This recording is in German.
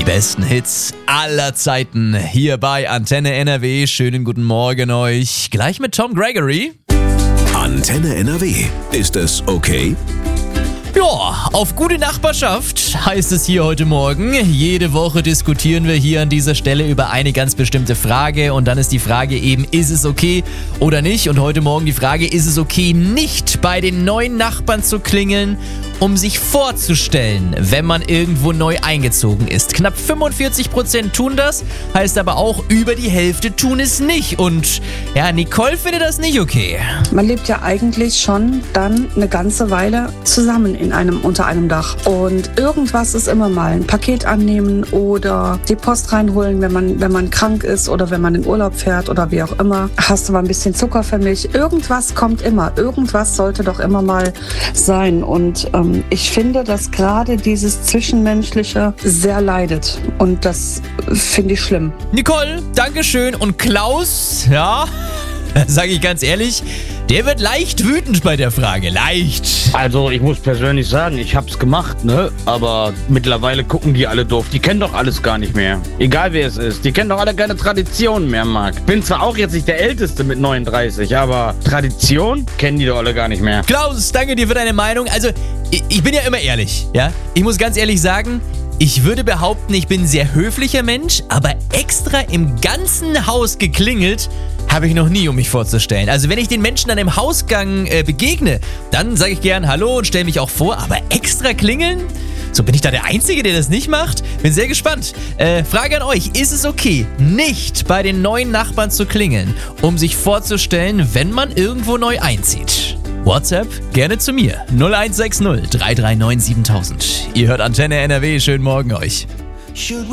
Die besten Hits aller Zeiten hier bei Antenne NRW. Schönen guten Morgen euch. Gleich mit Tom Gregory. Antenne NRW. Ist es okay? Ja, auf gute Nachbarschaft heißt es hier heute Morgen. Jede Woche diskutieren wir hier an dieser Stelle über eine ganz bestimmte Frage und dann ist die Frage eben, ist es okay oder nicht? Und heute Morgen die Frage, ist es okay, nicht bei den neuen Nachbarn zu klingeln, um sich vorzustellen, wenn man irgendwo neu eingezogen ist. Knapp 45% tun das, heißt aber auch, über die Hälfte tun es nicht. Und ja, Nicole findet das nicht okay. Man lebt ja eigentlich schon dann eine ganze Weile zusammen unter einem Dach. Und irgendwas ist immer mal. Ein Paket annehmen oder die Post reinholen, wenn man krank ist oder wenn man in Urlaub fährt oder wie auch immer. Hast du mal ein bisschen Zucker für mich? Irgendwas kommt immer. Irgendwas sollte doch immer mal sein. Und ich finde, dass gerade dieses Zwischenmenschliche sehr leidet. Und das finde ich schlimm. Nicole, Dankeschön. Und Klaus, ja, sage ich ganz ehrlich, der wird leicht wütend bei der Frage. Leicht. Also ich muss persönlich sagen, ich hab's gemacht, ne? Aber mittlerweile gucken die alle doof. Die kennen doch alles gar nicht mehr. Egal wer es ist. Die kennen doch alle keine Traditionen mehr, Marc. Bin zwar auch jetzt nicht der Älteste mit 39, aber Tradition kennen die doch alle gar nicht mehr. Klaus, danke dir für deine Meinung. Also, ich bin ja immer ehrlich, ja? Ich muss ganz ehrlich sagen, ich würde behaupten, ich bin ein sehr höflicher Mensch, aber extra im ganzen Haus geklingelt habe ich noch nie, um mich vorzustellen. Also wenn ich den Menschen an dem Hausgang begegne, dann sage ich gern Hallo und stelle mich auch vor, aber extra klingeln? So, bin ich da der Einzige, der das nicht macht? Bin sehr gespannt. Frage an euch, ist es okay, nicht bei den neuen Nachbarn zu klingeln, um sich vorzustellen, wenn man irgendwo neu einzieht? WhatsApp gerne zu mir. 0160 339 7000. Ihr hört Antenne NRW. Schönen Morgen euch.